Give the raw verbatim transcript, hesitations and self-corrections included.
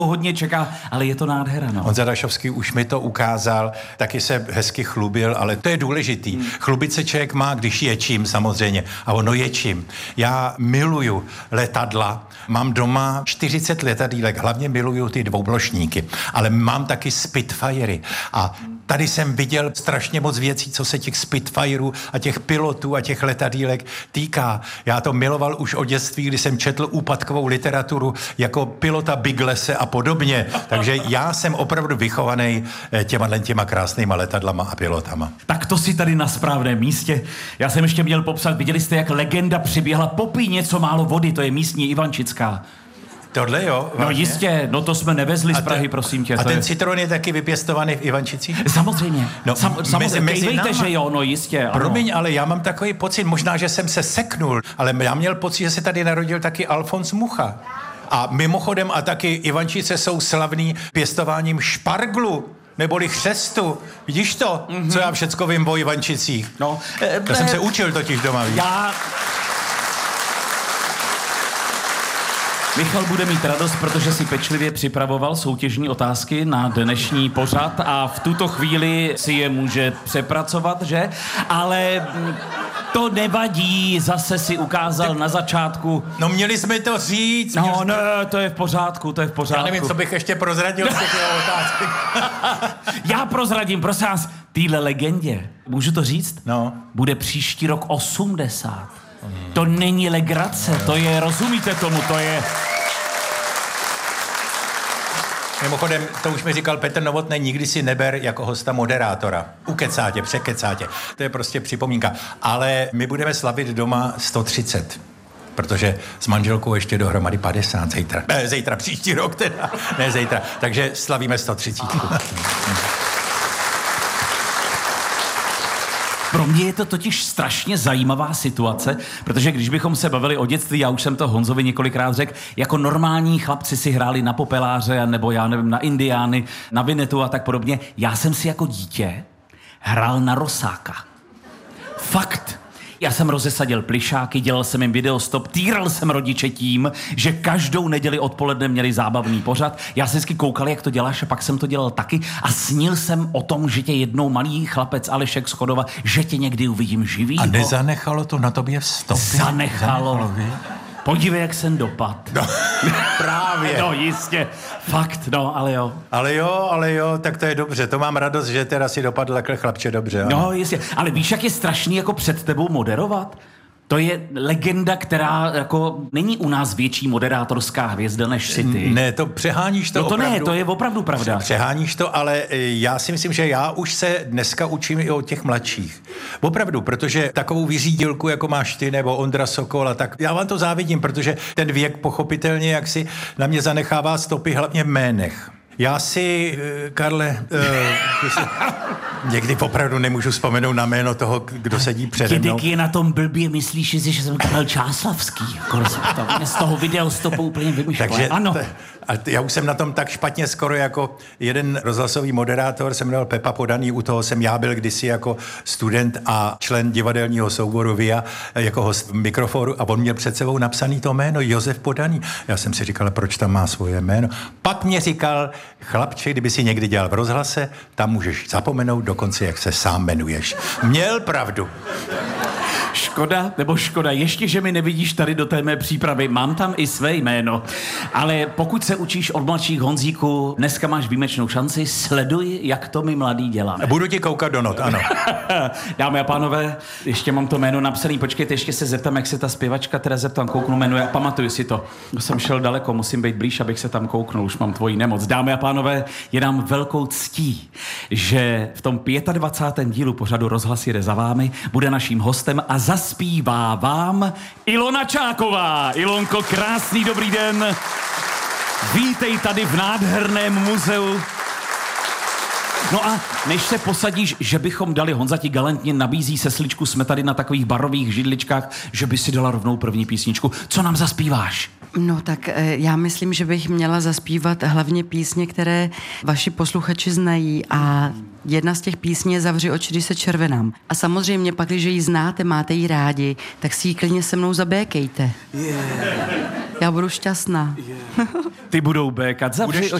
hodně čeká, ale je to nádhera, no. Honza Dašovský už mi to ukázal, taky se hezky chlubil, ale to je důležitý. Hmm. Chlubit se člověk má, když je čím samozřejmě. A ono je čím. Já miluju letadla, mám doma čtyřicet letadílek, hlavně miluju ty dvouplošníky, ale mám taky Spitfiry. A tady jsem viděl strašně moc věcí, co se těch Spitfireů a těch pilotů a těch letadílek týká. Já to miloval už od dětství, kdy jsem četl úpadkovou literaturu jako pilota Biglese a podobně. Takže já jsem opravdu vychovaný těma těma krásnýma letadlama a pilotama. Tak to si tady na správném místě. Já jsem ještě měl popsat, viděli jste, jak legenda přiběhla, popij něco málo vody, to je místní Ivančická. Tohle jo? Vážně? No jistě, no to jsme nevezli z Prahy, ten, prosím tě. A ten je... citron je taky vypěstovaný v Ivančicích? Samozřejmě. No, Sam, samozřejmě, mezi, kejvejte, mezi že jo, no jistě. Ano. Promiň, ale já mám takový pocit, možná, že jsem se seknul, ale já měl pocit, že se tady narodil taky Alfons Mucha. A mimochodem, a taky Ivančice jsou slavný pěstováním šparglu, neboli chřestu. Vidíš to, mm-hmm. co já všecko vím o Ivančicích? No, e, já jsem se učil totiž doma, víš? Já... Michal bude mít radost, protože si pečlivě připravoval soutěžní otázky na dnešní pořad a v tuto chvíli si je může přepracovat, že? Ale to nevadí, zase si ukázal na začátku. No měli jsme to říct. No, no, to je v pořádku, to je v pořádku. Já nevím, co bych ještě prozradil z těch otázky. Já prozradím, prosím vás, týhle legendě, můžu to říct? No. Bude příští rok osmdesát. Hmm. To není legrace, to je, rozumíte tomu, to je... Mimochodem, to už mi říkal Petr Novotný, nikdy si neber jako hosta moderátora. Ukecá tě, překecá tě. To je prostě připomínka. Ale my budeme slavit doma sto třicet. Protože s manželkou ještě dohromady padesát zítra. Ne, zítra, příští rok teda. Ne, zítra. Takže slavíme sto třicet. Pro mě je to totiž strašně zajímavá situace, protože když bychom se bavili o dětství, já už jsem to Honzovi několikrát řekl, jako normální chlapci si hráli na popeláře, nebo já nevím, na indiány, na vinetu a tak podobně. Já jsem si jako dítě hrál na rosáka. Fakt. Já jsem rozesadil plišáky, dělal jsem jim videostop, týral jsem rodiče tím, že každou neděli odpoledne měli zábavný pořad. Já jsem vždycky koukal, jak to děláš, a pak jsem to dělal taky a snil jsem o tom, že tě jednou malý chlapec Alešek z Chodova, že tě někdy uvidím živýho. A nezanechalo to na tobě stopy? Zanechalo. Zanechalo Podívej, jak jsem dopad. No, právě. No, jistě. Fakt, no, ale jo. Ale jo, ale jo, tak to je dobře. To mám radost, že teda si dopadl takhle chlapče dobře. Ano. No, jistě. Ale víš, jak je strašný jako před tebou moderovat? To je legenda, která jako není u nás větší moderátorská hvězda než si ty. Ne, to přeháníš to no to opravdu. ne, to je opravdu pravda. Přeháníš to, ale já si myslím, že já už se dneska učím i o těch mladších. Opravdu, protože takovou vyřídilku, jako máš ty, nebo Ondra Sokola, tak já vám to závidím, protože ten věk pochopitelně, jak si na mě zanechává stopy, hlavně v jménech. Já si, Karle, uh, někdy opravdu nemůžu vzpomenout na jméno toho, kdo sedí přede mnou. Dědek je na tom blbě, myslíš si, že jsem Karel Čáslavský. Jako z toho videostopu úplně vymyšlel. Takže ano. T- a t- já už jsem na tom tak špatně skoro jako jeden rozhlasový moderátor, jsem jmenoval Pepa Podaný, u toho jsem já byl kdysi jako student a člen divadelního souboru V I A, jako host v mikrofonu a on měl před sebou napsaný to jméno, Josef Podaný. Já jsem si říkal, proč tam má svoje jméno. Pak mě říkal, chlapče, kdyby si někdy dělal v rozhlase, tam můžeš zapomenout dokonce, jak se sám jmenuješ. Měl pravdu. Škoda, nebo škoda, ještě, že mi nevidíš tady do té mé přípravy, mám tam i své jméno, ale pokud se učíš od mladších Honzíku, dneska máš výjimečnou šanci, sleduj, jak to my mladí děláme. Budu ti koukat do not, ano. Dámy a pánové, ještě mám to jméno napsaný, počkejte, ještě se zeptám, jak se ta zpěvačka teda zeptám, kouknu jmenuje, pamatuju si to. Jsem šel daleko, musím být blíž, abych se tam kouknul, už mám tvoji nemoc. Dámy a pánové, je nám velkou ctí, že v tom dvacátém pátém dílu pořadu Rozhlas jede za vámi bude naším hostem a zaspívá vám Ilona Čáková. Ilonko, krásný dobrý den. Vítej tady v nádherném muzeu. No a než se posadíš, že bychom dali, Honza ti galantně nabízí sesličku, jsme tady na takových barových židličkách, že by si dala rovnou první písničku. Co nám zaspíváš? No tak já myslím, že bych měla zaspívat hlavně písně, které vaši posluchači znají a jedna z těch písní je Zavři oči, když se červenám. A samozřejmě pak, když ji znáte, máte ji rádi, tak si ji klidně se mnou zabékejte. Yeah. Já budu šťastná. Yeah. Ty budou békat. Zavři